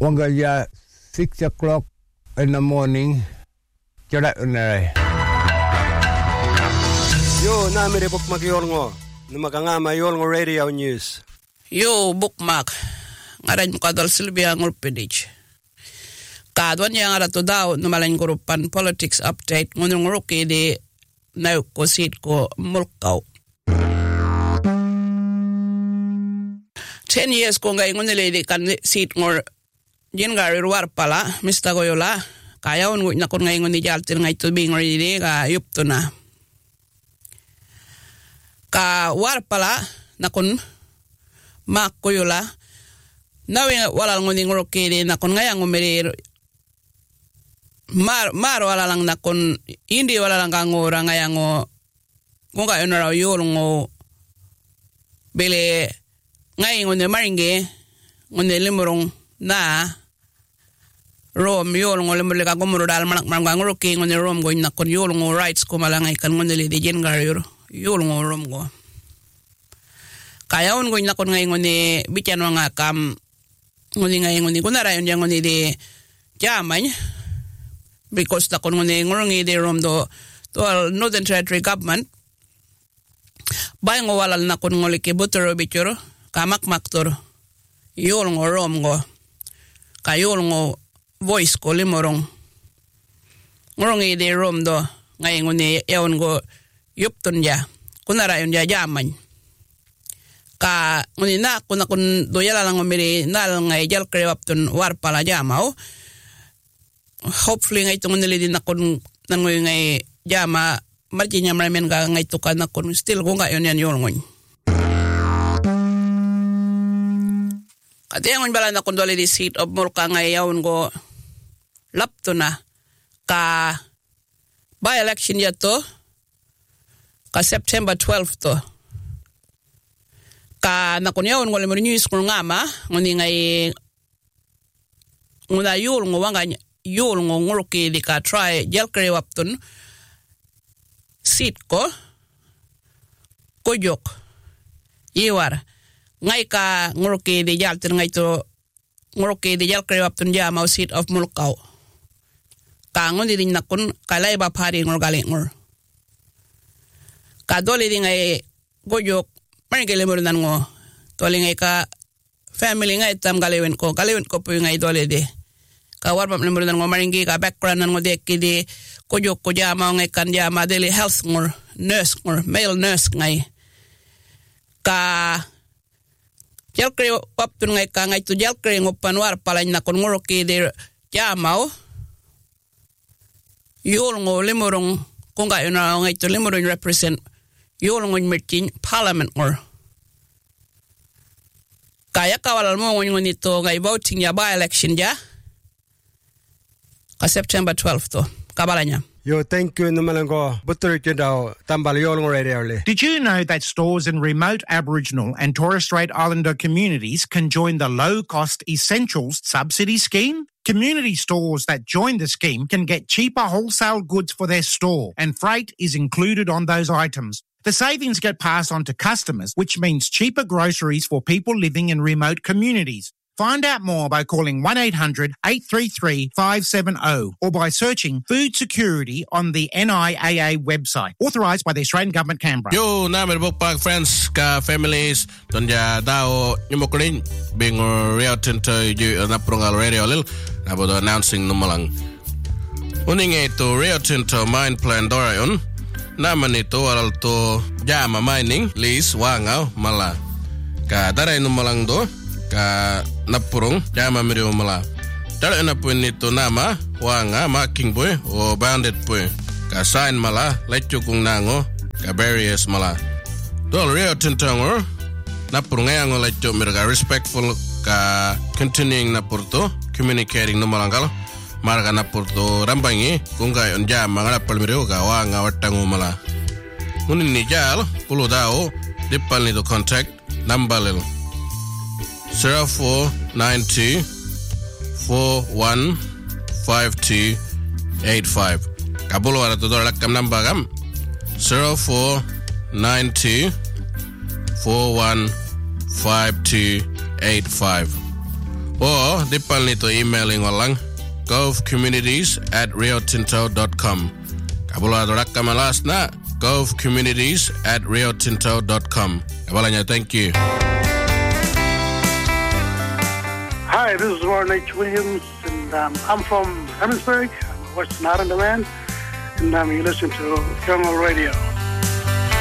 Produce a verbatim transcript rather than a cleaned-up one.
Wangaya six o'clock in the morning. Jarak unai. Yo, namire bookmark yolngo. Numakangama yolngo radio news. Yo, bookmark. Ngaran ko dal Silvia ngulpedich. Kadwan yang ara to daw numalan grupan politics update ngunung ruki di nauk ko seat ko mulkaw. Ten years ko ngay ngunili di kan seat ngor jin gari ruar pala Mister Goyola kaya un na kun ngay nguni jaltir ngay tubing ngor di ka yup to na. Ka war pala na kun mak Goyola nawe wala nguni ruki di na kun ngay ngumiri Mar mar wala lang na kun hindi wala lang kang ora ngayang o kung kayo na raw yun ngo bili ngay ngunde maringi ngunde limurong na rom yun ngo limurong ka gumuro dal manak marang ruki ngunde rom go na kun yun ngo rights ko malangay kan ngunde li di jen garyur yun ngo rom go kaya un go na kun ngay ngunde bityan nga kam ngunde ngay ngunde kunarayon dyan ngunde di jamay because the konngone ngorngi de rom do to Northern Territory government bay ngo walal na kon ngoli ke butero bichoro kamak maktor yol ngo rom ngo kayol ngo voice ko limorong ngorngi de rom do ngay ngone eon go yupton ja kunara yon ja jaman ka ngoni na kun kun do yala lang ngomiri nal ngay jal krewapton war pala jamao hopefully ngay tungon nila din akong nangoy ngay jama marji niya maramin ka ngay tukan akong still kung kayo niyan yun ngoy kati ang bala na kung dole di seat of Murka ngay yawon ko lapto na ka by election yato ka September twelfth to ka nakon yawon ko limon news kung nga ma ngundi ngay nguna yul ngwanga yul ngo nguruki di ka try jel kre waptun sit ko kojok iwar ngai ka nguruki di jal tin ngai to nguruki di jel kre waptun ja mau seat of mulkaw ka ngondi din nakun kalai ba pari ngor gale ngor ka dole di ngai kojok mangele mo nan ngo tole ngai ka family ngai tam galewen ko galewen ko pu ngai dole di ka warba nemur dan ngomaringi ka background nan ngodek di kojok ko jama ngai kan jama daily health ngor nurse ngor male nurse ngai ka jalkre waptun ngai ka ngai tu jalkre ngopan war palain na kon ngoroki di jama yul ngo limurong kung ga yuna ngai tu limurong represent yul ngo mertin parliament ngor kaya kawalal mo ngonito ngai voting ya by election ja September twelfth to kabalanya. Yo, thank you numalango butter kidao tambal yolngo radio. Did you know that stores in remote Aboriginal and Torres Strait Islander communities can join the low-cost Essentials subsidy scheme? Community stores that join the scheme can get cheaper wholesale goods for their store, and freight is included on those items. The savings get passed on to customers, which means cheaper groceries for people living in remote communities. Find out more by calling one eight hundred eight three three five seven zero or by searching food security on the N I A A website, authorised by the Australian Government, Canberra. Yo, namin bookmark friends ka families tonja dao nyumukulin bing Rio Tinto yu naprungal radio lil nabodo announcing numalang uning ito Rio Tinto mine plan dorayon naman ito aral to jama mining lease wangaw mala ka daray numalang do ka napurong jama mirio mala dala na po nito nama wanga making boy o bandit boy ka sign mala letyo kung nango ka barriers mala dol Rio Tinto ngor napurong ngayon letyo mirga respectful ka continuing napurto communicating no malangal marga napurto rambangi kung kayo jama nga napal mirio ka wanga watango mala unin ni jal pulo dao dipal nito contact number lil zero four nine two four one five two eight five. Kabulo ara to dolak kam number kam zero four nine two four one five two eight five. O dipal nito emailing walang govcommunities at riotinto dot com. Kabula dorak kamalas na govcommunities at riotinto dot com. Kabalanya, thank you. Hi, this is Warren H. Williams, and um, I'm from Emmitsburg. I'm a Western Islander man, and um, you listen to Young Radio.